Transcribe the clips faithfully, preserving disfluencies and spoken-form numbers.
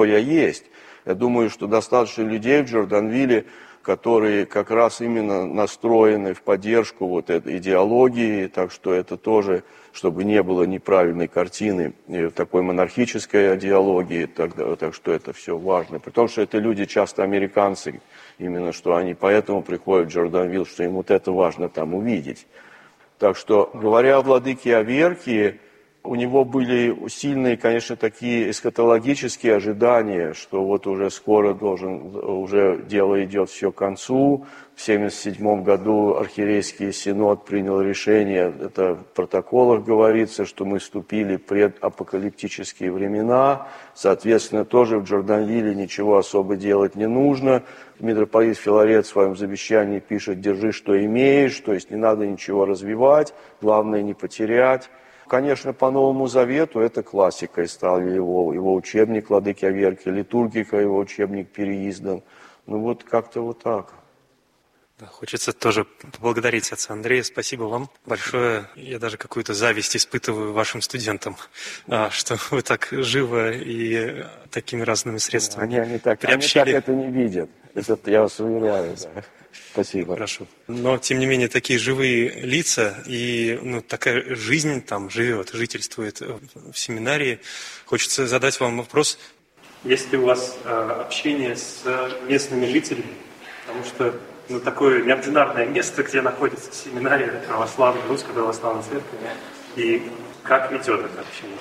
есть. Я думаю, что достаточно людей в Джорданвилле, которые как раз именно настроены в поддержку вот этой идеологии, так что это тоже, чтобы не было неправильной картины такой монархической идеологии, так, так что это все важно. Потому что это люди часто американцы, именно что они поэтому приходят в Джорданвилл, что им вот это важно там увидеть. Так что, говоря о владыке Аверкии, у него были сильные, конечно, такие эсхатологические ожидания, что вот уже скоро должен, уже дело идет все к концу. В семьдесят седьмом году архиерейский синод принял решение, это в протоколах говорится, что мы вступили в предапокалиптические времена. Соответственно, тоже в Джорданвилле ничего особо делать не нужно. Митрополит Филарет в своем завещании пишет: держи, что имеешь, то есть не надо ничего развивать, главное не потерять. Конечно, по Новому Завету это классикой стал его, его учебник владыки Аверкии, литургика, его учебник переиздан. Ну вот как-то вот так. Да, хочется тоже поблагодарить отца Андрея. Спасибо вам большое. Я даже какую-то зависть испытываю вашим студентам, что вы так живо и такими разными средствами они, они, так, приобщили. Они так это не видят. Это я вас уверяю. Да. Спасибо. Хорошо. Но, тем не менее, такие живые лица и ну, такая жизнь там живет, жительствует в семинарии. Хочется задать вам вопрос. Есть ли у вас э, общение с местными жителями? Потому что ну, такое неординарное место, где находится семинария православной, русской православной церкви. И как идет это общение?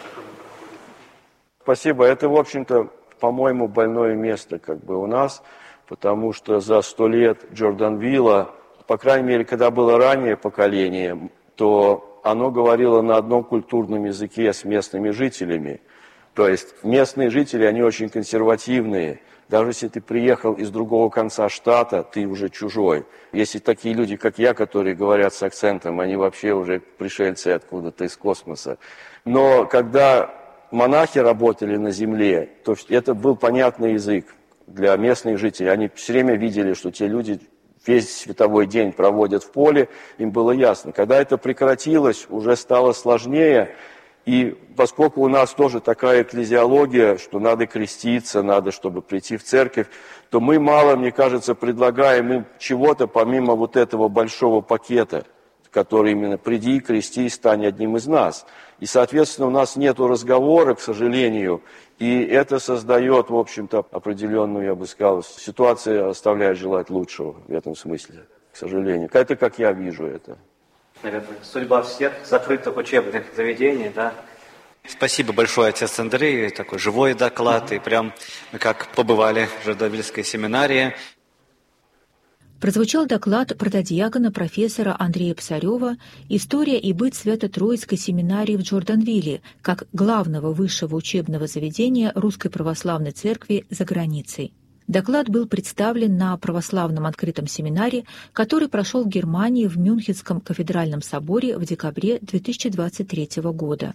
Спасибо. Это, в общем-то, по-моему, больное место как бы у нас. Потому что за сто лет Джорданвилла, по крайней мере, когда было раннее поколение, то оно говорило на одном культурном языке с местными жителями. То есть местные жители, они очень консервативные. Даже если ты приехал из другого конца штата, ты уже чужой. Если такие люди, как я, которые говорят с акцентом, они вообще уже пришельцы откуда-то из космоса. Но когда монахи работали на земле, то это был понятный язык для местных жителей. Они все время видели, что те люди весь световой день проводят в поле, им было ясно. Когда это прекратилось, уже стало сложнее, и поскольку у нас тоже такая экклезиология, что надо креститься, надо, чтобы прийти в церковь, то мы мало, мне кажется, предлагаем им чего-то помимо вот этого большого пакета, который именно «приди, крестись, стань одним из нас». И, соответственно, у нас нет разговора, к сожалению, и это создает, в общем-то, определенную, я бы сказал, ситуацию оставляет желать лучшего в этом смысле, к сожалению. Это как я вижу это. Наверное, судьба всех закрытых учебных заведений, да. Спасибо большое, отец Андрей, такой живой доклад, и прям мы как побывали в Джорданвильской семинарии. Прозвучал доклад протодиакона профессора Андрея Псарева «История и быт Свято-Троицкой семинарии в Джорданвилле» как главного высшего учебного заведения Русской Православной Церкви за границей. Доклад был представлен на православном открытом семинаре, который прошел в Германии в Мюнхенском кафедральном соборе в декабре две тысячи двадцать третьего года.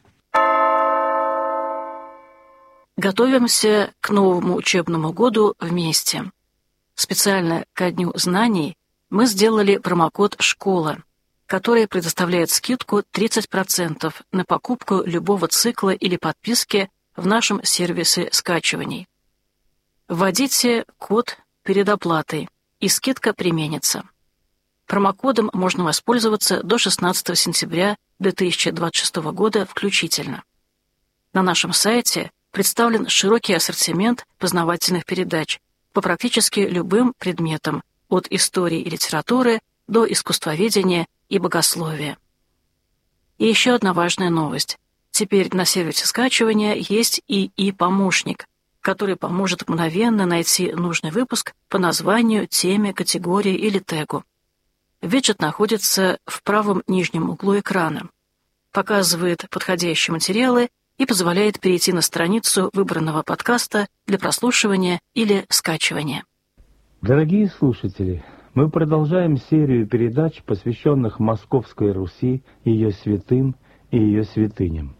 Готовимся к новому учебному году вместе. Специально ко Дню знаний мы сделали промокод «Школа», который предоставляет скидку тридцать процентов на покупку любого цикла или подписки в нашем сервисе скачиваний. Вводите код перед оплатой, и скидка применится. Промокодом можно воспользоваться до шестнадцатого сентября две тысячи двадцать шестого года включительно. На нашем сайте представлен широкий ассортимент познавательных передач по практически любым предметам, от истории и литературы до искусствоведения и богословия. И еще одна важная новость. Теперь на сервисе скачивания есть и и-помощник, который поможет мгновенно найти нужный выпуск по названию, теме, категории или тегу. Виджет находится в правом нижнем углу экрана, показывает подходящие материалы и позволяет перейти на страницу выбранного подкаста для прослушивания или скачивания. Дорогие слушатели, мы продолжаем серию передач, посвященных Московской Руси, ее святым и ее святыням.